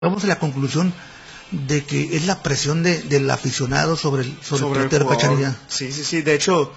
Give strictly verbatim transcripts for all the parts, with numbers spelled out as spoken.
Vamos a la conclusión de que es la presión de, del aficionado sobre el, sobre sobre el portero Cachanilla. Sí, sí, sí. De hecho,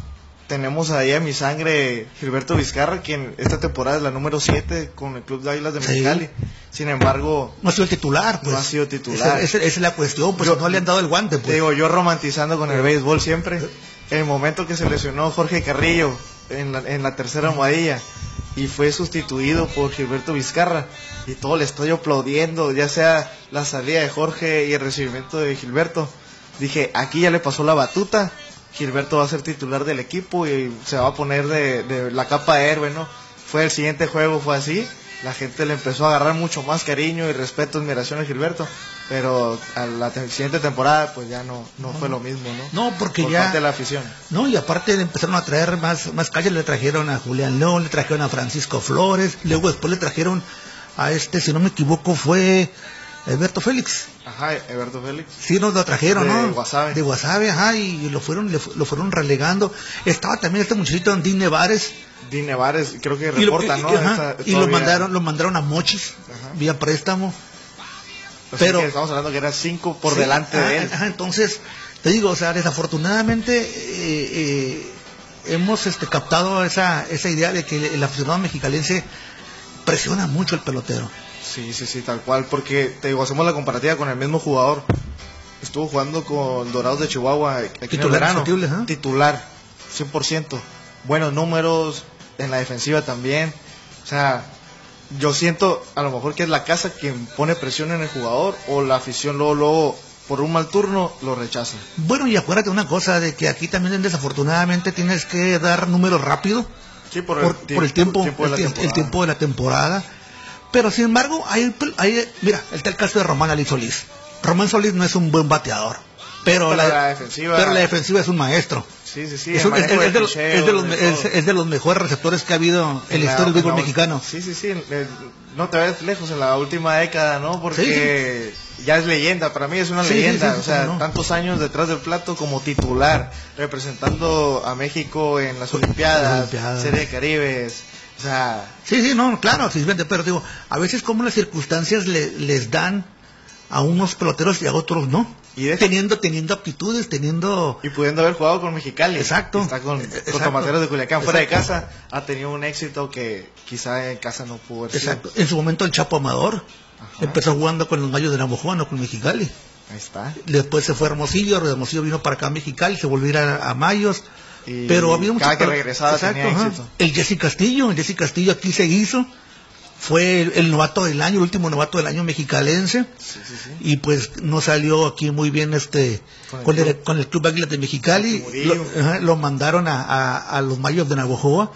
tenemos ahí a mi sangre Gilberto Vizcarra, quien esta temporada es la número siete con el Club de Águilas de Mexicali. Sí. Sin embargo, no ha sido el titular, pues. No ha sido titular. Esa, esa, esa es la cuestión, pues yo, no le han dado el guante. Pues. Digo, yo romantizando con el béisbol siempre. En el momento que se lesionó Jorge Carrillo en la, en la tercera almohadilla y fue sustituido por Gilberto Vizcarra, y todo el estadio aplaudiendo, ya sea la salida de Jorge y el recibimiento de Gilberto, dije, aquí ya le pasó la batuta, Gilberto va a ser titular del equipo y se va a poner de, de la capa de héroe, ¿no? Fue el siguiente juego, fue así, la gente le empezó a agarrar mucho más cariño y respeto, admiración a Gilberto, pero a la te siguiente temporada pues ya no no, no fue lo mismo, ¿no? No, porque Por ya... parte de la afición. No, y aparte empezaron a traer más, más calles, le trajeron a Julián León, le trajeron a Francisco Flores, luego después le trajeron a este, si no me equivoco, fue Alberto Félix. Ajá, Alberto Félix. Sí, nos lo trajeron, de ¿no? De Guasave. De Guasave, ajá, y lo fueron le, lo fueron relegando. Estaba también este muchachito Andín Nevares. Din Nevares, creo que reporta, y lo, ¿no? Ajá, Esa, y lo mandaron, lo mandaron a Mochis, ajá, vía préstamo. O sea, pero que estamos hablando que era cinco por sí, delante ajá, de él. Ajá, entonces, te digo, o sea, desafortunadamente eh, eh, hemos este, captado esa, esa idea de que el, el aficionado mexicalense presiona mucho el pelotero. Sí, sí, sí, tal cual, porque te digo, hacemos la comparativa con el mismo jugador. Estuvo jugando con Dorados de Chihuahua aquí titular, en el verano, ¿eh? titular, cien por ciento. Buenos números, en la defensiva también. O sea, yo siento a lo mejor que es la casa quien pone presión en el jugador, o la afición luego, luego por un mal turno lo rechaza. Bueno, y acuérdate una cosa, de que aquí también desafortunadamente tienes que dar números rápido. Sí, por el, por, tiempo, por el tiempo, tiempo el, tiempo el tiempo de la temporada. Pero sin embargo, hay, hay mira, está el caso de Román Ali Solís. Román Solís no es un buen bateador, pero, pero la, la defensiva pero la defensiva es un maestro. Sí, sí, sí. Es, un, es, es, de, los, es, de los, es, es de los mejores receptores que ha habido en, en la historia del béisbol mexicano. Sí, sí, sí. No te ves lejos en la última década, ¿no? Porque sí, sí. ya es leyenda. Para mí es una sí, leyenda. Sí, sí, o sea, no. tantos años detrás del plato como titular, representando a México en las Olimpiadas, Olimpiadas. Serie de Caribes. O sea... Sí, sí, no, claro, sí, pero digo, a veces como las circunstancias le, les dan a unos peloteros y a otros no. ¿Y de teniendo teniendo aptitudes, teniendo... Y pudiendo haber jugado con Mexicali. Exacto. Está con, con Tomateros de Culiacán. Exacto. Fuera de casa ha tenido un éxito que quizá en casa no pudo haber sido. Exacto. En su momento el Chapo Amador Ajá. empezó jugando con los Gallos de Navojoa, no con Mexicali. Ahí está. Después se fue a Hermosillo, Hermosillo vino para acá a Mexicali, se volvió a ir a, a Mayos. Y pero había mucho cada que regresaba exacto, tenía éxito. El Jesse Castillo, el Jesse Castillo aquí se hizo, fue el, el novato del año, el último novato del año mexicalense, sí, sí, sí. y pues no salió aquí muy bien este con el, con el, con el Club Águilas de Mexicali, lo, ajá, lo mandaron a, a, a los Mayos de Navojoa,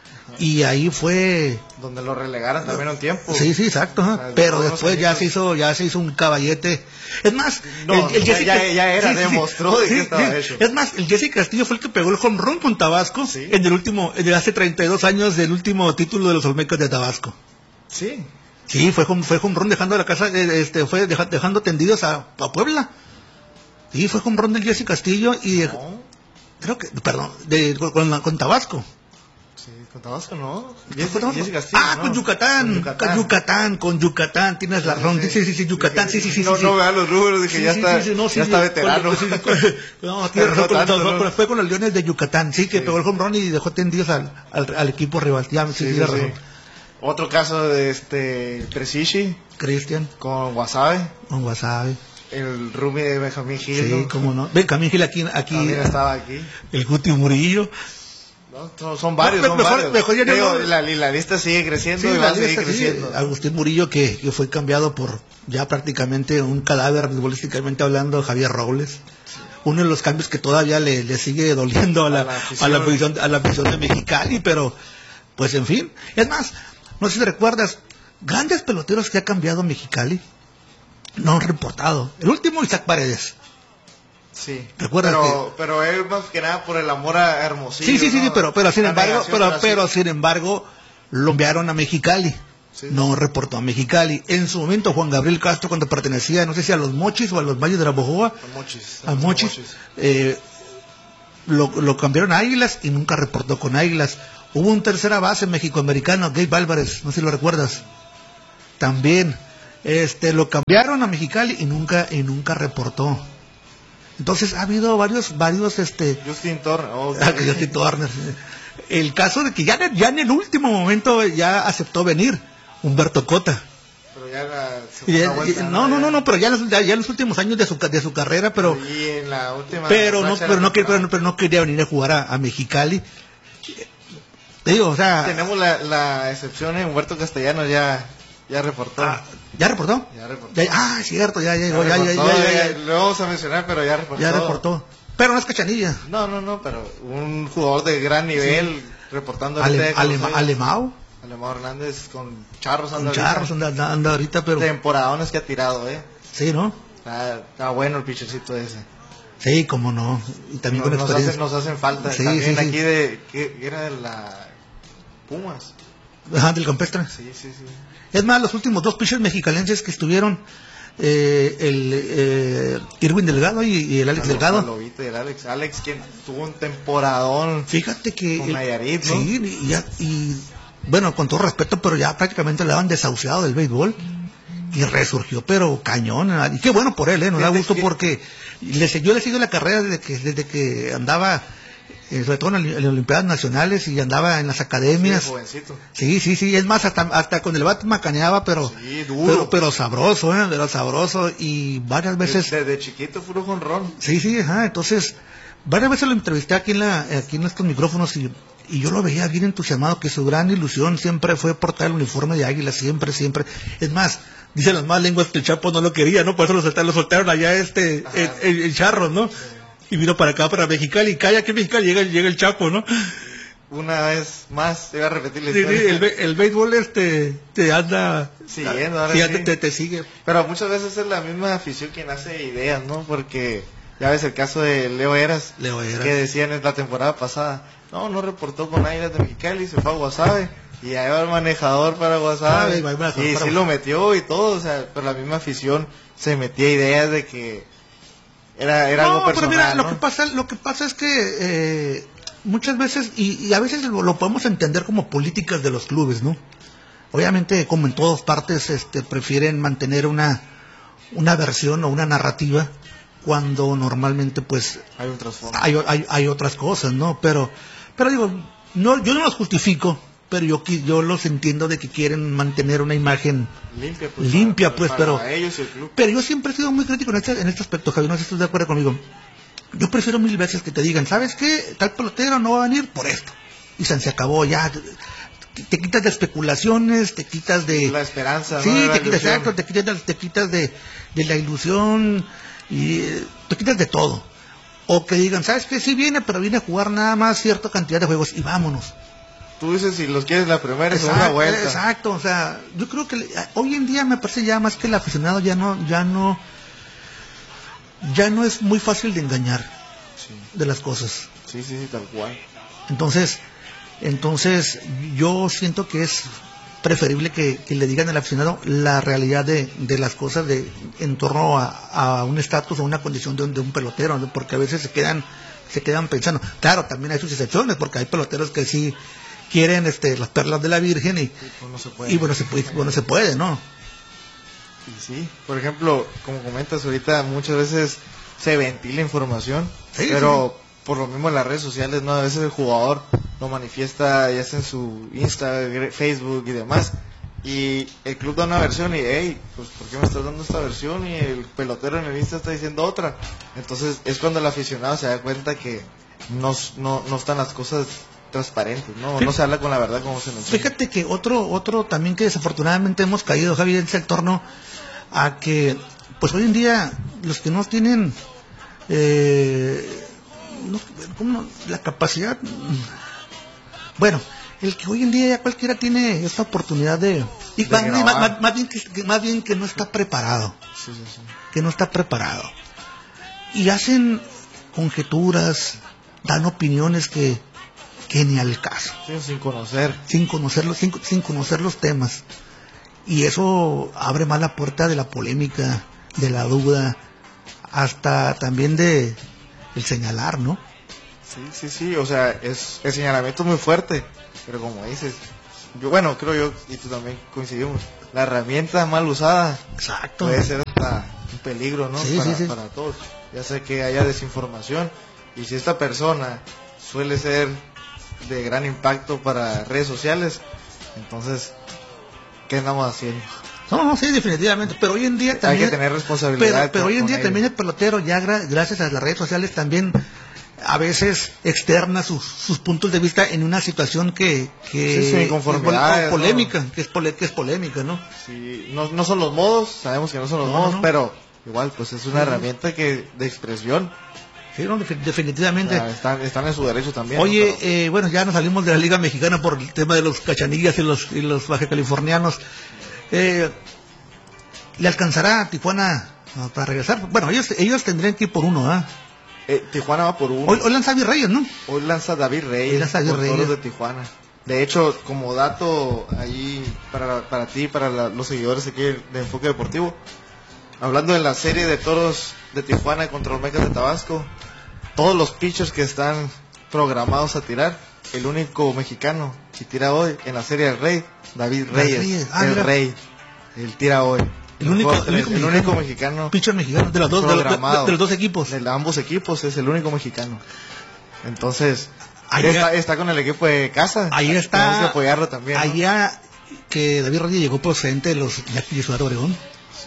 y ahí fue donde lo relegaron también un tiempo. Sí, sí, exacto, o sea, pero después ya se hizo ya se hizo un caballete. Es más, no, el, el ya, ya, ya era, sí, demostró sí, de sí, que estaba sí. hecho. Es más, el Jesse Castillo fue el que pegó el home run con Tabasco sí. en el último, en el hace treinta y dos años del último título de los Olmecas de Tabasco. Sí. Sí, fue home, fue home run dejando la casa, este, fue deja, dejando tendidos a, a Puebla. Sí, fue home run del Jesse Castillo y de, no. creo que, perdón, de, con, con Tabasco. Sí, con Tabasco no. Castillo, ah, ¿no? Con Yucatán, con Yucatán, con Yucatán, con Yucatán, tienes la razón. Sí, sí, sí, sí, Yucatán, sí, sí, sí. No, sí, no vea los números, dije, sí, ya sí, está, sí, sí, no, sí, ya está sí, veterano. Con, sí, con, no, tienes razón, con, tanto, no. Fue con los Leones de Yucatán, sí, que sí. pegó el home run y dejó tendidos al, al, al equipo rival. Ya, sí, sí, sí, sí, razón. Sí. Otro caso de este Presichi. Cristian. Con Guasave. Con Guasave. El roomie de Benjamín Gil. Sí, ¿no? Cómo no. Benjamín Gil aquí, aquí. También estaba aquí. El Guti Murillo. No, son varios, no, son mejor, varios. Mejor ya Digo, no, la, la lista sigue creciendo sí, y va a seguir creciendo. Sí. Agustín Murillo, que, que fue cambiado por ya prácticamente un cadáver, futbolísticamente hablando, Javier Robles. Sí. Uno de los cambios que todavía le, le sigue doliendo a la, a la afición, a la afición, a la afición de Mexicali, pero pues en fin. Es más, no sé si recuerdas, grandes peloteros que ha cambiado Mexicali no han reportado. El último, Isaac Paredes. Sí, ¿recuerdas pero, que... pero él más que nada por el amor a Hermosillo. Sí, sí, sí, ¿no? sí, pero, pero sin la embargo, pero, pero, pero sin embargo, lo enviaron a Mexicali. Sí. No reportó a Mexicali. En su momento, Juan Gabriel Castro, cuando pertenecía, no sé si a los Mochis o a los Valles de Navojoa, a Mochis, a Mochis, Mochis. Eh, lo, lo cambiaron a Águilas y nunca reportó con Águilas. Hubo un tercera base mexicoamericano, Gabe Álvarez, no sé si lo recuerdas. También Este, lo cambiaron a Mexicali y nunca, y nunca reportó. Entonces ha habido varios, varios, este... Justin Turner. Oh, okay. Justin Turner. El caso de que ya, ya en el último momento ya aceptó venir Humberto Cota. Pero ya la y, vuelta, y, no, no, no, no, pero ya, ya, ya en los últimos años de su, de su carrera, pero... Y en la última pero, no, pero, no, pero, no, pero no quería venir a jugar a, a Mexicali. Digo, o sea... Tenemos la, la excepción en Humberto Castellanos, ya... Ya reportó. Ah, ¿Ya reportó? Ya reportó. Ya, ah, cierto, ya llegó. Ya, ya, ya, ya, ya, ya, ya, lo vamos a mencionar, pero ya reportó. Ya reportó. Pero no es Cachanilla. No, no, no, pero un jugador de gran nivel sí. reportando. Ale, Alema, Alemao. Alemao Hernández con Charros anda con Charros anda, anda, anda ahorita, pero... Temporadones que ha tirado, ¿eh? Sí, ¿no? Está, está bueno el pitchercito ese. Sí, cómo no. Y también no, con nos, experiencia. hacen, nos hacen falta. Sí, también sí, aquí sí. de... que era de la... Pumas. Ajá, del Campestre. Sí, sí, sí. Es más, los últimos dos pitchers mexicalenses que estuvieron, eh, el eh, Irwin Delgado y, y el Alex Delgado. Lobito y el Alex, Alex quien tuvo un temporadón. Fíjate que con el, Nayarit, ¿no? Sí, y, ya, y bueno, con todo respeto, pero ya prácticamente le habían desahuciado del béisbol y resurgió, pero cañón. Y qué bueno por él, ¿eh? Nos da gusto que... porque le, yo le sigo la carrera desde que desde que andaba. Eh, sobre todo en las Olimpiadas Nacionales y andaba en las academias. Sí, jovencito. Sí, sí, sí, es más, hasta, hasta con el bat macaneaba, pero, sí, duro. pero pero sabroso, ¿eh? Pero sabroso y varias veces... Desde de chiquito puro jonrón. Sí, sí, ajá, entonces, varias veces lo entrevisté aquí en la aquí en estos micrófonos y, y yo lo veía bien entusiasmado, que su gran ilusión siempre fue portar el uniforme de Águila, siempre, siempre. Es más, dicen las más lenguas que el Chapo no lo quería, ¿no? Por eso lo soltaron, lo soltaron allá este, el, el, el Charros, ¿no? Sí. Y vino para acá, para Mexicali, y calla que Mexicali llega, llega el Chapo, ¿no? Una vez más, te iba a repetir la sí, historia. Sí, el, el béisbol este te anda siguiendo, ahora sí, sí. te, te, te sigue. Pero muchas veces es la misma afición quien hace ideas, ¿no? Porque ya ves el caso de Leo Eras, Leo Eras. que decían en la temporada pasada, no, no reportó con Águilas de Mexicali, se fue a Guasave, y ahí va el manejador para Guasave, ah, y sí para... lo metió y todo, o sea, pero la misma afición se metía ideas de que Era, era no, algo personal, pero mira, ¿no? lo que pasa, lo que pasa es que eh, muchas veces, y, y a veces lo, lo podemos entender como políticas de los clubes, ¿no? Obviamente, como en todas partes, este, prefieren mantener una, una versión o una narrativa, cuando normalmente, pues, hay un trasfondo. Hay, hay, hay otras cosas, ¿no? Pero, pero digo, no, yo no los justifico, pero yo yo los entiendo de que quieren mantener una imagen limpia, pues, limpia, para, pues para pero ellos y el club. Pero yo siempre he sido muy crítico en este, en este aspecto, Javier, no sé si estás de acuerdo conmigo. Yo prefiero mil veces que te digan, ¿sabes qué? Tal pelotero no va a venir por esto. Y se, se acabó, ya. Te quitas de especulaciones, te quitas de... La esperanza, sí, ¿no? te quitas, exacto, te quitas, de, te quitas de, de la ilusión, y eh, te quitas de todo. O que digan, ¿sabes qué? Sí viene, pero viene a jugar nada más cierta cantidad de juegos y vámonos. Tú dices si los quieres la primera y segunda vuelta. Exacto, o sea, yo creo que hoy en día me parece ya más que el aficionado ya no, ya no, ya no es muy fácil de engañar sí. de las cosas. Sí, sí, sí, tal cual. Entonces, entonces yo siento que es preferible que, que le digan al aficionado la realidad de, de las cosas de en torno a, a un estatus o una condición de un, de un pelotero, ¿no? Porque a veces se quedan, se quedan pensando. Claro, también hay sus excepciones, porque hay peloteros que sí quieren este las perlas de la Virgen y, sí, pues no se puede. y bueno se puede bueno se puede no y sí, por ejemplo, como comentas ahorita, muchas veces se ventila información, sí, pero sí. por lo mismo en las redes sociales, no, a veces el jugador lo manifiesta ya sea en su Insta, Facebook y demás, y el club da una versión y hey, pues ¿por qué me estás dando esta versión? Y el pelotero en el Insta está diciendo otra. Entonces es cuando el aficionado se da cuenta que no, no, no están las cosas transparentes, no, no se habla con la verdad como se nos Fíjate que otro, otro también que desafortunadamente hemos caído, Javi, es el torno a que, pues hoy en día, los que no tienen eh, no, ¿cómo? la capacidad, bueno, el que hoy en día ya cualquiera tiene esta oportunidad de, y de más, más, más, más, bien que, más bien que no está preparado, sí, sí, sí. que no está preparado, y hacen conjeturas, dan opiniones que que ni al caso. Sí, sin conocer. Sin conocerlos, sin, sin conocer los temas. Y eso abre más la puerta de la polémica, de la duda, hasta también de el señalar, ¿no? Sí, sí, sí, o sea, es el señalamiento muy fuerte, pero como dices, yo bueno, creo yo, y tú también coincidimos, la herramienta mal usada Exacto. puede ser hasta un peligro, ¿no? Sí, para, sí, sí. para todos. Ya sé que haya desinformación, y si esta persona suele ser de gran impacto para redes sociales, entonces, ¿qué andamos haciendo? No, no, sí, definitivamente, pero hoy en día también... Hay que tener responsabilidad. Pero, pero con, hoy en día con también ello. el pelotero, ya gra- gracias a las redes sociales, también a veces externa sus, sus puntos de vista en una situación que, que Sí, sí, inconformidades, es pol- polémica, ¿no? que es pole- que es polémica, ¿no? Sí, no, no son los modos, sabemos que no son los No, modos, no, no. pero igual, pues es una Sí, sí. herramienta que de expresión. Sí, no, defi- O definitivamente. sea, están, están en su derecho también. Oye, ¿no? Pero- eh, bueno, ya nos salimos de la Liga Mexicana por el tema de los cachanillas y los, y los bajacalifornianos. Eh, ¿Le alcanzará a Tijuana ah, para regresar? Bueno, ellos ellos tendrían que ir por uno, ¿ah? Eh, Tijuana va por uno. Hoy, hoy lanza Virreyes, ¿no? Hoy lanza David Reyes, Hoy lanza David por Toros Reyes. de Tijuana. De hecho, como dato ahí para, para ti, para la- los seguidores aquí de Enfoque Deportivo, hablando de la serie de Toros de Tijuana contra los Mecas de Tabasco, todos los pitchers que están programados a tirar, el único mexicano que tira hoy en la serie del Rey, David Reyes, Reyes. Ah, el mira. Rey, él tira hoy. El único, juego el único tres, el mexicano, único mexicano pitcher mexicano de los dos, de, los- de- programado. de los dos equipos. de ambos equipos, es el único mexicano. Entonces, Ahí está, ya- está con el equipo de casa. Ahí Tenemos está. que apoyarlo también, ¿no? Allá que David Reyes llegó procedente de los Yaquis de Ciudad Obregón.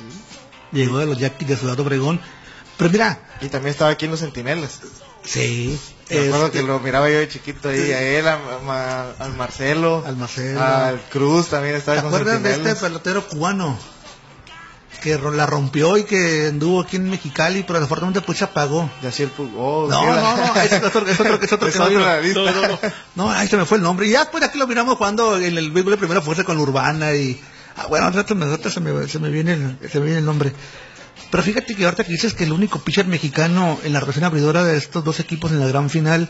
Sí. Llegó de los Yaquis de Ciudad Obregón. Pero mira, Y también estaba aquí en los Centinelas. sí. Me acuerdo este, que lo miraba yo de chiquito ahí, a él, a, Ma- al Marcelo, Al Marcelo. al Cruz también ¿Te estaba con acuerdas de Centinelas. este pelotero cubano? Que ro- la rompió y que anduvo aquí en Mexicali, pero desafortunadamente pues se apagó. De así el pu- oh, No, sí, no, la- no, es otro, es otro, es otro, Es que otro no, en la lista. no, no, no, no, ahí se me fue el nombre. Y ya después aquí lo miramos jugando en el béisbol de primera fuerza con Urbana y, ah, bueno, al rato, me- al rato se me, se me viene el, se me viene el nombre. Pero fíjate que ahorita que dices que el único pitcher mexicano en la rotación abridora de estos dos equipos en la gran final,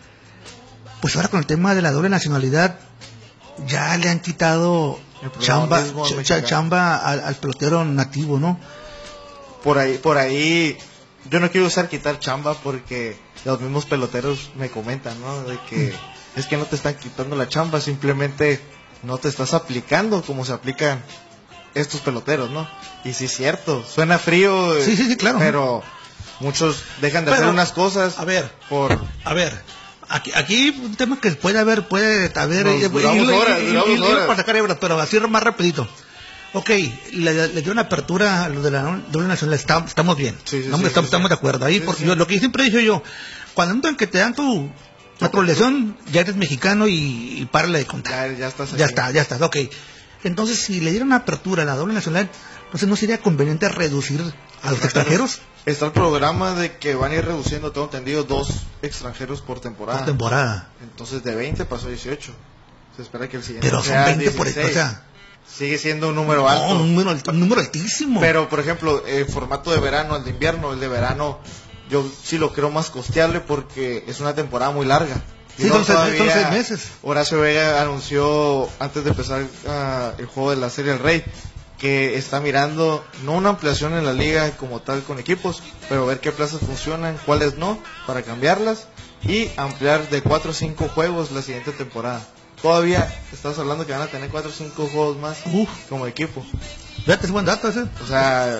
pues ahora con el tema de la doble nacionalidad, ya le han quitado El chamba, protagonismo ch- mexicano. chamba al, al pelotero nativo, ¿no? Por ahí, por ahí, yo no quiero usar quitar chamba porque los mismos peloteros me comentan, ¿no? De que es que no te están quitando la chamba, simplemente no te estás aplicando como se aplican estos peloteros, ¿no? Y sí es cierto, suena frío, Sí, sí, sí, claro. pero muchos dejan de Pero, hacer unas cosas A ver, por... a ver, aquí, aquí un tema que puede haber, puede haber, Nos eh, duramos hilo- horas, hilo- duramos hilo horas. para sacar hebras, pero así más rapidito. Ok, le, le dio una apertura a lo de la doble nacional, estamos, estamos bien, Sí, sí, estamos, sí, estamos, sí, estamos sí. de acuerdo ahí, Sí, porque sí. yo- lo que siempre he dicho yo, cuando en que te dan tu naturalización, ya eres mexicano y, y párale de contar. Ya, ya estás Ya aquí. está, ya está, ok. Entonces, si le dieran apertura a la doble nacional, entonces no sería conveniente reducir a los extranjeros Está el programa de que van a ir reduciendo, tengo entendido, dos extranjeros por temporada. por temporada. Entonces de veinte pasó a dieciocho. Se espera que el siguiente Pero son sea veinte por dieciséis. o sea, Sigue siendo un número alto. no, un número, alt- un número altísimo. Pero, por ejemplo, el formato de verano, el de invierno, el de verano, yo sí lo creo más costeable porque es una temporada muy larga. Y Sí, no son seis- son todavía- seis meses. Horacio Vega anunció, antes de empezar ah, el juego de la Serie del Rey, que está mirando no una ampliación en la liga como tal con equipos, pero ver qué plazas funcionan, cuáles no, para cambiarlas y ampliar de cuatro o cinco juegos la siguiente temporada. Todavía estás hablando que van a tener cuatro o cinco juegos más Uf. como equipo. Fíjate, es buen dato ese. O sea,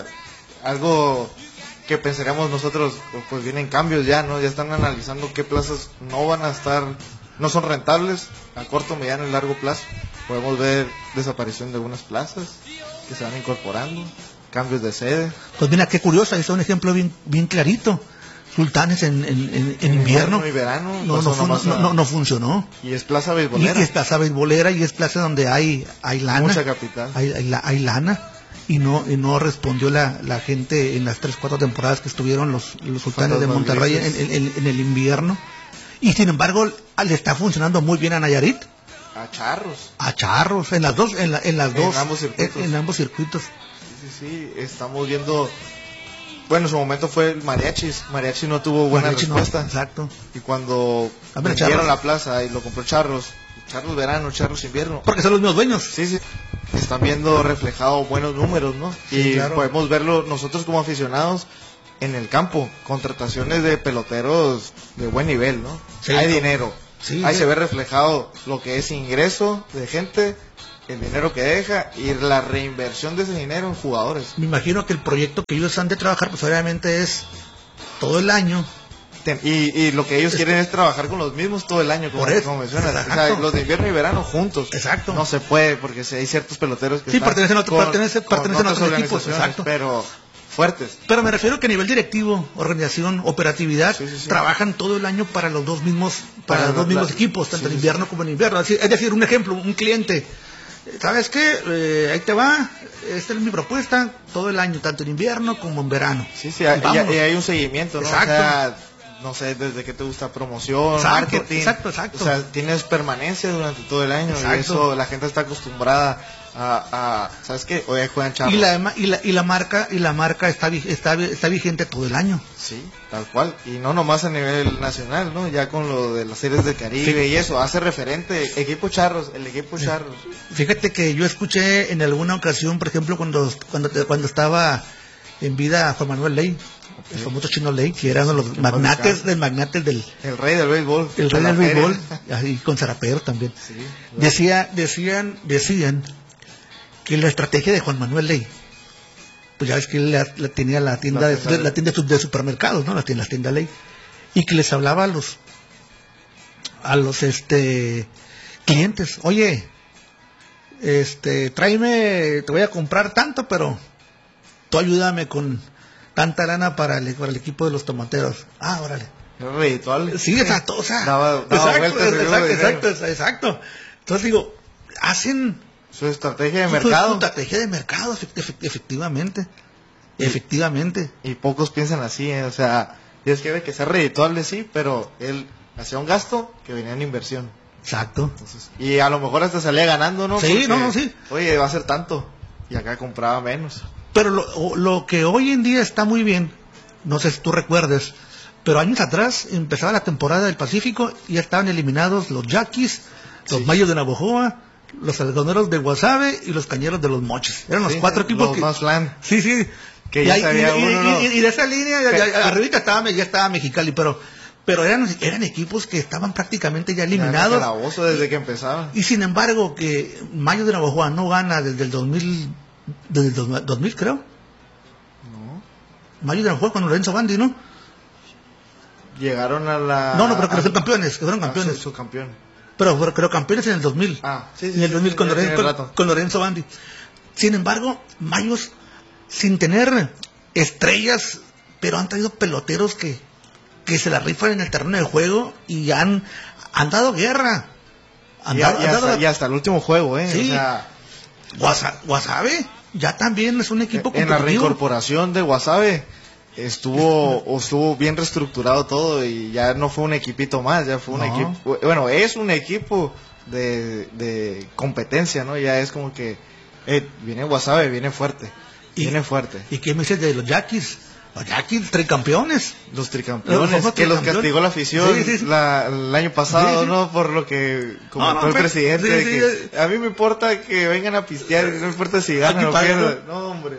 algo que pensaríamos nosotros, pues vienen cambios ya, ¿no? Ya están analizando qué plazas no van a estar, no son rentables a corto, mediano y largo plazo. Podemos ver desaparición de algunas plazas que se van incorporando, cambios de sede. Pues mira, qué curioso, ahí está un ejemplo bien, bien clarito. Sultanes en, en, en- en invierno. y verano No, no, pasó fun- nomás no, a- no, no funcionó. y es plaza Y, beisbolera, y es plaza beisbolera y es plaza donde hay, hay lana. mucha capital. Hay, hay, la- hay lana. Y no, y no respondió la, la gente en las tres, cuatro temporadas que estuvieron los, los sultanes de Fantasmas Monterrey en, grises. en- en- en el invierno. Y sin embargo, le está funcionando muy bien a Nayarit, A charros. a Charros, en las dos, en, la- en las En dos, ambos circuitos. en- en ambos circuitos. Sí, sí, sí, estamos viendo. Bueno, en su momento fue el Mariachis. Mariachi no tuvo buena Mariachi no, respuesta. exacto. Y cuando A ver, vendieron Charros. la plaza y lo compró Charros, Charros verano, Charros invierno. Porque son los mismos dueños. Sí, sí. Están viendo reflejado buenos números, ¿no? Sí, y claro. podemos verlo nosotros como aficionados en el campo. Contrataciones de peloteros de buen nivel, ¿no? Sí, Hay como- dinero. Sí, Ahí sí. se ve reflejado lo que es ingreso de gente el dinero que deja y la reinversión de ese dinero en jugadores. Me imagino que el proyecto que ellos han de trabajar, pues obviamente es todo el año. Y, y lo que ellos es, quieren es trabajar con los mismos todo el año, como, como mencionas. O sea, los de invierno y verano juntos. Exacto. No se puede, porque si hay ciertos peloteros que sí, están pertenecen a, otro, con, pertenecen, pertenecen a otros equipos, exacto. Pero fuertes. Pero me refiero que a nivel directivo, organización, operatividad, sí, sí, sí. trabajan todo el año para los dos mismos, para, para los dos mismos la, equipos, tanto sí, en invierno sí. como en invierno. Es decir, un ejemplo, un cliente, ¿sabes qué? Eh, ahí te va, esta es mi propuesta, todo el año, tanto en invierno como en verano. Sí, sí, y, y, y hay un seguimiento, ¿no? Exacto. O sea, no sé, desde que te gusta promoción, exacto, marketing. Exacto, exacto. O sea, tienes permanencia durante todo el año exacto. y eso la gente está acostumbrada a, a ¿sabes qué? Hoy juegan chavos. Y la, y la, y la marca, y la marca está, está, está vigente todo el año. Sí, tal cual. Y no nomás a nivel nacional, ¿no? Ya con lo de las series del Caribe sí. y eso, hace referente, equipo Charros, el equipo sí. Charros. Fíjate que yo escuché en alguna ocasión, por ejemplo, cuando, cuando, cuando estaba en vida Juan Manuel Ley, el famoso Chino Ley, que eran los magnates del magnates del el rey del béisbol, el rey del béisbol, y con Zaraperos también. Sí, claro. Decía, decían, decían que la estrategia de Juan Manuel Ley, pues ya ves que él la, la tenía la tienda la de, de, la tienda de supermercados, ¿no? La tienda, la tienda Ley, y que les hablaba a los a los este clientes, oye, este, tráeme, te voy a comprar tanto, pero tú ayúdame con tanta lana para el, para el equipo de los tomateros. Ah, órale. Ritual. Sí, exacto, o sea, daba, daba exacto, exacto, exacto, exacto, exacto. Entonces digo, hacen su estrategia de mercado. Su estrategia de mercado, efectivamente. Efectivamente. Y pocos piensan así, ¿eh? O sea, tienes que ver que sea redituable, sí, pero él hacía un gasto que venía en inversión. Exacto. Entonces, y a lo mejor hasta salía ganando, ¿no? Sí, porque, no, no, sí. Oye, va a ser tanto. Y acá compraba menos. Pero lo, lo que hoy en día está muy bien, no sé si tú recuerdes, pero años atrás empezaba la temporada del Pacífico y ya estaban eliminados los Yaquis, los sí. Mayos de Navojoa, los Algodoneros de Guasave y los Cañeros de los Moches. Eran los sí, cuatro equipos los que... más flan. Sí, sí. Que ya y, sabía y, uno, y, no. y, y de esa línea, ya, ya, arribita estaba, ya estaba Mexicali, pero... pero eran, eran equipos que estaban prácticamente ya eliminados. Ya era desde que empezaban. Y sin embargo, que Mayos de Navojoa no gana desde el dos mil, desde el dos mil creo. No. Mayos de Navojoa con Lorenzo Bandi, ¿no? Llegaron a la... No, no, pero que fueron campeones, que fueron campeones. Ah, su, su campeón. Pero, pero, pero campeones en el dos mil. Ah, sí, sí. En el dos mil sí, con, sí, Lorenzo, con, con Lorenzo Bandi. Sin embargo, Mayos, sin tener estrellas, pero han traído peloteros que... que se la rifan en el terreno de juego y han, han dado guerra. Han y, dado, y, han hasta, dado... y hasta el último juego, ¿eh? Sí. O sea, Guasa, Guasave ya también es un equipo competitivo. En la reincorporación de Guasave estuvo o estuvo bien reestructurado todo y ya no fue un equipito más, ya fue un no. equipo, bueno, es un equipo de, de competencia, ¿no? Ya es como que eh, viene Guasave, viene fuerte, y, viene fuerte. ¿Y qué me dices de los Yaquis? Los Yaquis, tricampeones. Los tricampeones, los que los castigó la afición sí, sí, sí. La, el año pasado, sí, sí. ¿no? Por lo que comentó no, no, el presidente. Sí, de que sí. A mí me importa que vengan a pistear, no me importa si ganan o pierden. No, hombre.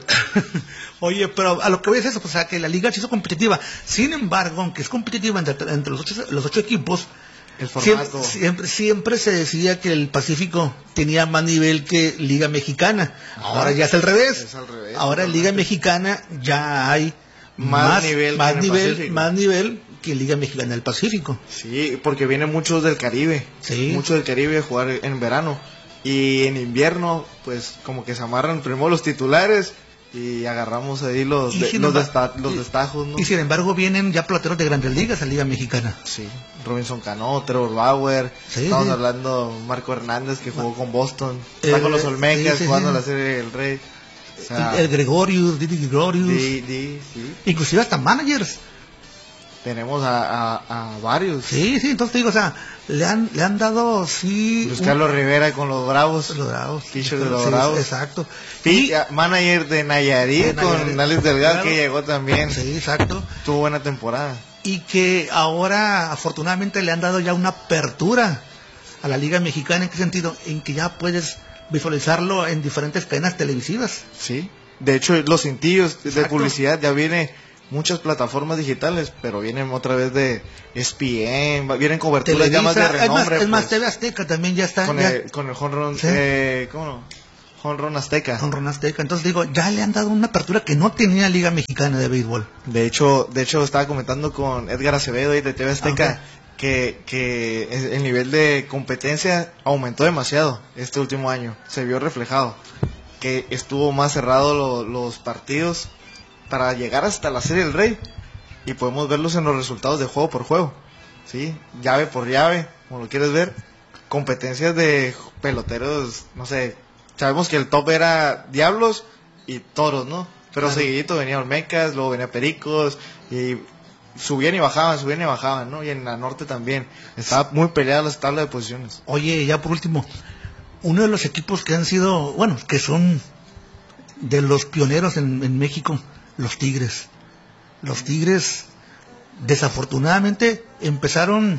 Oye, pero a lo que voy es eso, pues, o sea, que la liga se hizo competitiva. Sin embargo, aunque es competitiva entre, entre los, ocho, los ocho equipos, el formato. Siempre, siempre, siempre se decía que el Pacífico tenía más nivel que Liga Mexicana. Ahora ya es al revés. Es al revés. Ahora en Liga Mexicana ya hay más, más nivel más que nivel más nivel que Liga Mexicana del Pacífico. Sí, porque vienen muchos del Caribe, sí. muchos del Caribe a jugar en verano y en invierno pues como que se amarran primero los titulares y agarramos ahí los de, los, desta los y, destajos, ¿no? Y sin embargo vienen ya peloteros de Grandes Ligas a Liga Mexicana. Sí, Robinson Cano, Trevor Bauer, sí, estamos sí. hablando Marco Hernández que jugó con Boston, está eh, con los Olmecas sí, sí, jugando sí. la Serie del Rey. O sea, el, el Gregorius, Didi Gregorius, di, di, sí. inclusive hasta managers. Tenemos a, a, a varios. Sí, sí, entonces te digo, o sea, le han, le han dado, sí... Luis Carlos un... Rivera con los Bravos. Los Bravos. Pitcher de los sí, Bravos. Exacto. Y, y manager de Nayarit, de Nayarit con Alex Delgado, claro, que llegó también. Sí, exacto. Tuvo buena temporada. Y que ahora, afortunadamente, le han dado ya una apertura a la Liga Mexicana. ¿En qué sentido? En que ya puedes visualizarlo en diferentes cadenas televisivas. Sí, de hecho los cintillos de publicidad ya viene muchas plataformas digitales, pero vienen otra vez de E S P N, vienen coberturas Televisa, ya más de es más, renombre. es más, pues, T V Azteca también ya está. con, ya. el, con el Home Run, Sí. eh, ¿cómo no? Home Run Azteca. Home Run Azteca. Entonces digo, ya le han dado una apertura que no tenía Liga Mexicana de Béisbol. De hecho, de hecho estaba comentando con Edgar Acevedo y de T V Azteca. Okay. Que, que el nivel de competencia aumentó demasiado este último año, se vio reflejado, que estuvo más cerrado lo, los partidos para llegar hasta la Serie del Rey, y podemos verlos en los resultados de juego por juego, ¿sí? Llave por llave, como lo quieres ver, competencias de peloteros, no sé, sabemos que el top era Diablos y Toros, ¿no? Pero claro, seguidito venía Olmecas, luego venía Pericos, y subían y bajaban, subían y bajaban, ¿no? Y en la norte también. Estaba muy peleada la tabla de posiciones. Oye, ya por último, uno de los equipos que han sido, bueno, que son de los pioneros en, en México, los Tigres. Los Tigres, desafortunadamente, empezaron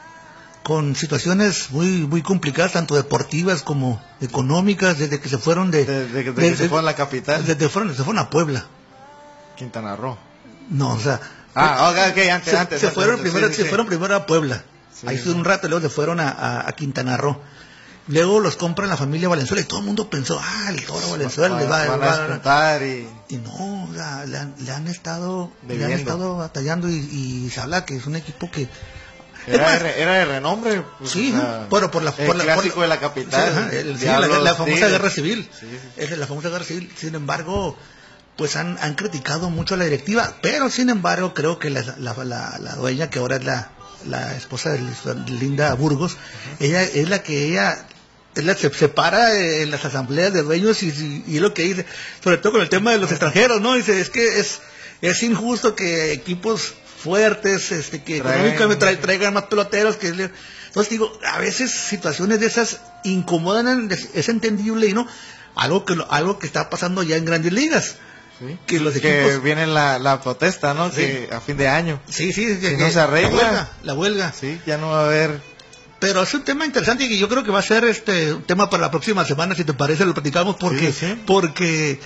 con situaciones muy muy complicadas, tanto deportivas como económicas, desde que se fueron de... Desde de, de, de, de, que se fueron a la capital. Desde que fueron, se fueron a Puebla. Quintana Roo. No, o sea... Ah, ok, ok, antes, se, antes. Se, antes, fueron, antes, primero, sí, se sí. fueron primero a Puebla. Sí, ahí estuvieron sí. un rato, luego se fueron a, a, a Quintana Roo. Luego los compran la familia Valenzuela y todo el mundo pensó, ah, el Toro Valenzuela le va, van va, a explotar y... y no, o sea, le, han, le han estado Debiendo. le han estado batallando y, y se habla que es un equipo que era, más, de, era de renombre, pues, sí, o sea, bueno, por la el por la, clásico por la, de la capital, sí, ajá, el, sí, la, la, la famosa tigres. guerra civil, sí, sí, sí. es la famosa guerra civil. Sin embargo, pues han, han criticado mucho a la directiva, pero sin embargo creo que la, la, la, la dueña, que ahora es la, la esposa de Linda Burgos, uh-huh. ella es la que ella es la, se separa en las asambleas de dueños y, y, y lo que dice, sobre todo con el tema de los extranjeros, ¿no? Dice, es que es, es injusto que equipos fuertes, este, que Traen, económicamente tra, traigan más peloteros, que entonces digo, a veces situaciones de esas incomodan, es entendible y no, algo que algo que está pasando ya en Grandes Ligas. Sí. Que los que equipos... viene la, la protesta, ¿no? Sí. Que a fin de año. Sí, sí, si que, no que se arregla, la huelga, la huelga. Sí, ya no va a haber. Pero es un tema interesante y que yo creo que va a ser este un tema para la próxima semana, si te parece, lo platicamos porque sí, sí. porque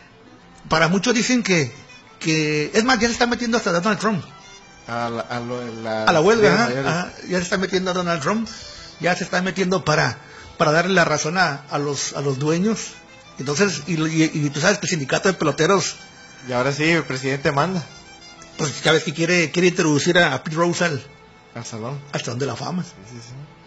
para muchos dicen que que es más, ya se está metiendo hasta Donald Trump a la, a lo, la, a la huelga, ajá, ajá, ya se está metiendo a Donald Trump, ya se está metiendo para para darle la razón a, a los a los dueños. Entonces, y, y, y tú sabes que el sindicato de peloteros... Y ahora sí, el presidente manda. Pues sabes que quiere quiere introducir a, a Pete Rose al, al salón. Al salón de la fama. Sí, sí,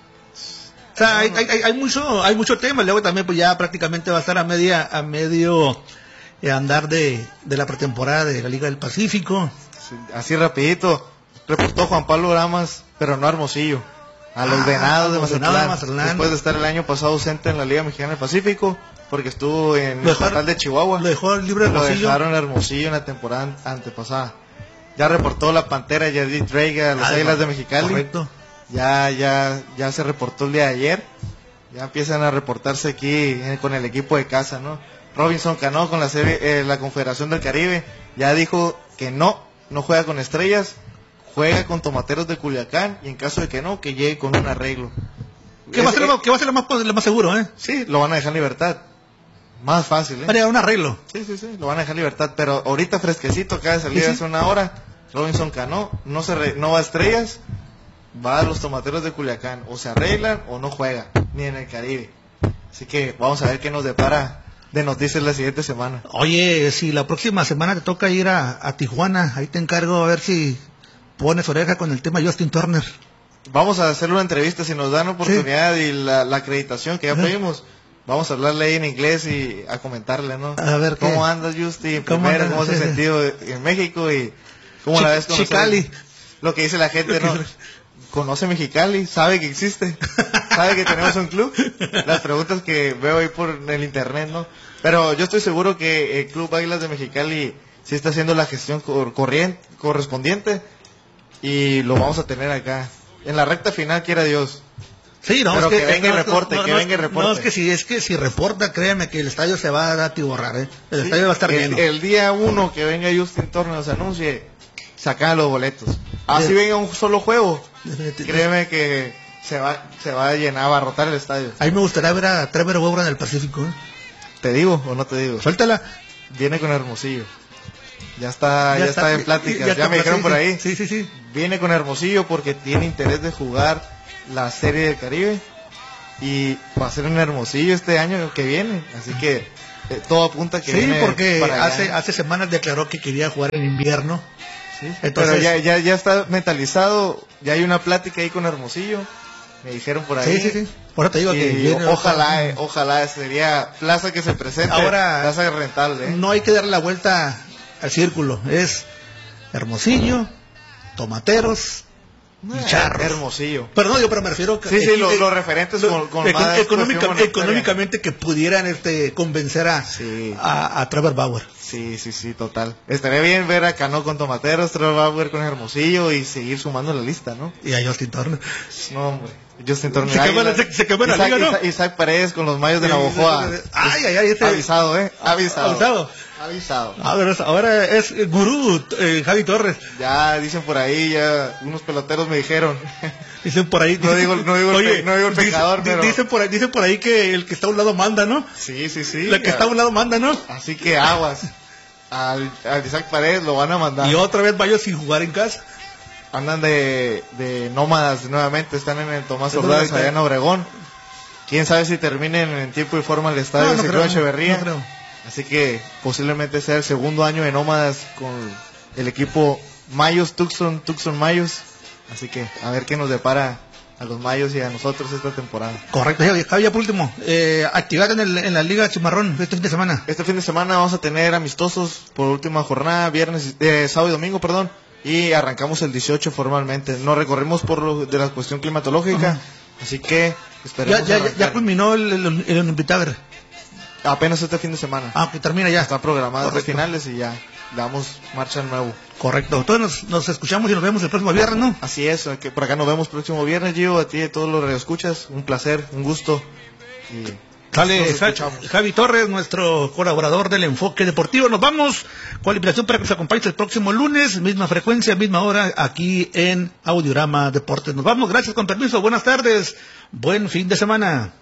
sí. O sea, no, hay, no. Hay, hay mucho hay mucho tema. Luego también pues ya prácticamente va a estar a media a medio eh, andar de, de la pretemporada de la Liga del Pacífico. Sí, así rapidito, reportó Juan Pablo Ramas, pero no Hermosillo. A los ah, Venados de Mazatlán, Mazatlán, después de estar el año pasado ausente en la Liga Mexicana del Pacífico, porque estuvo en el estatal de Chihuahua. Lo dejó libre de Hermosillo. Lo dejaron en Hermosillo en la temporada antepasada. Ya reportó la Pantera Yadid Reiga a las ah, Águilas de Mexicali. Correcto. Ya, ya, ya se reportó el día de ayer. Ya empiezan a reportarse aquí eh, con el equipo de casa, ¿no? Robinson Cano con la serie, eh, la Confederación del Caribe, ya dijo que no, no juega con Estrellas. Juega con Tomateros de Culiacán y en caso de que no, que llegue con un arreglo. ¿Qué va a ser, lo, que va a ser lo, más, lo más seguro, eh? Sí, lo van a dejar en libertad. Más fácil, ¿eh? Para un arreglo. Sí, sí, sí, lo van a dejar en libertad. Pero ahorita fresquecito, acaba de salir ¿Sí, sí? hace una hora. Robinson Cano no, se re, no va a Estrellas, va a los Tomateros de Culiacán. O se arreglan o no juega, ni en el Caribe. Así que vamos a ver qué nos depara de noticias la siguiente semana. Oye, si la próxima semana te toca ir a, a Tijuana, ahí te encargo a ver si pones oreja con el tema Justin Turner. Vamos a hacerle una entrevista si nos dan oportunidad sí. y la, la acreditación que ya uh-huh. pedimos. Vamos a hablarle ahí en inglés y a comentarle, ¿no? A ver ¿Cómo qué? andas, Justin? ¿Cómo Primero, andas? ¿cómo se ha sentido en México? Y ¿cómo Ch- la ves con Chicali? Lo que dice la gente, ¿no? ¿Conoce Mexicali? ¿Sabe que existe? ¿Sabe que tenemos un club? Las preguntas que veo ahí por el internet, ¿no? Pero yo estoy seguro que el Club Águilas de Mexicali sí está haciendo la gestión cor- corriente, correspondiente. Y lo vamos a tener acá. En la recta final, quiera Dios. Sí, no, pero es que, que venga no, el reporte, no, que no, venga el reporte. No, es que si, es que si reporta, créeme que el estadio se va a atiborrar, ¿eh? El sí, estadio va a estar el, lleno. El día uno que venga Justin Turner nos anuncie, sacan los boletos. Así sí. venga un solo juego, créeme que se va, se va a llenar, va a rotar el estadio. A mí me gustaría ver a Trevor Bauer en el Pacífico, ¿eh? ¿Te digo o no te digo? Suéltala. Viene con Hermosillo. Ya está, ya, ya está, está en pláticas, ya, ya me dijeron sí, por ahí. Sí, sí, sí. Viene con Hermosillo porque tiene interés de jugar la Serie del Caribe y va a ser en Hermosillo este año que viene, así que eh, todo apunta que sí, viene porque para hace hace semanas declaró que quería jugar en invierno. Sí, entonces, pero ya, ya, ya está mentalizado, ya hay una plática ahí con Hermosillo, me dijeron por ahí. Sí, sí, sí. Por eso te digo que viene ojalá, eh, ojalá sería plaza que se presente. Ahora, plaza rentable. ¿eh? No hay que darle la vuelta al círculo, es Hermosillo, Tomateros y Charros. Hermosillo. Pero no, yo pero me refiero que sí, sí, los, los referentes lo, con, con econ, más económica, económicamente que pudieran este convencer a, sí. a, a Trevor Bauer. Sí, sí, sí, total. Estaría bien ver a Cano con Tomateros, Trevor Bauer con Hermosillo y seguir sumando la lista, ¿no? Y a Justin Turner. No, hombre. Justin Turner. Se quemó, se, se quemó la liga, ¿no? Isaac, Isaac Paredes con los Mayos de Navojoa. Ay, ay, ay. Este... Avisado, ¿eh? Avisado. Avisado. Avisado. Ahora, ahora es gurú eh, Javi Torres. Ya dicen por ahí, ya unos peloteros me dijeron. Dicen por ahí. No digo, no digo, oye, el, no digo el pecador, dice, pero... Dicen por, ahí, dicen por ahí que el que está a un lado manda, ¿no? Sí, sí, sí. El que ya. está a un lado manda, ¿no? Así que aguas. Al, al Isaac Paredes lo van a mandar. Y otra vez Bayo sin jugar en casa. Andan de, de nómadas nuevamente, están en el Tomás Ordaz, allá en Obregón. Quién sabe si terminen en tiempo y forma el estadio no, no de Echeverría. No creo. Así que posiblemente sea el segundo año de nómadas con el equipo Mayos Tucson, Tucson Mayos. Así que a ver qué nos depara a los Mayos y a nosotros esta temporada. Correcto, Javi, ya por último, eh, actividad en, el, en la Liga Cimarrón este fin de semana. Este fin de semana vamos a tener amistosos por última jornada, viernes, eh, sábado y domingo, perdón. Y arrancamos el dieciocho formalmente. Nos recorrimos por lo de la cuestión climatológica. Uh-huh. Así que esperemos. Ya, ya, ya culminó el, el, el Invitaver. Apenas este fin de semana. Ah, que termina ya. Está programado los finales y ya damos marcha al nuevo. Correcto. Entonces nos, nos escuchamos y nos vemos el próximo viernes, ¿no? Así es. Que por acá nos vemos el próximo viernes, Gio. A ti y a todos los radioescuchas. Un placer, un gusto. Y Sale Javi Torres, nuestro colaborador del Enfoque Deportivo. Nos vamos con la invitación para que nos acompañe el próximo lunes, misma frecuencia, misma hora, aquí en Audiorama Deportes. Nos vamos, gracias, con permiso, buenas tardes, buen fin de semana.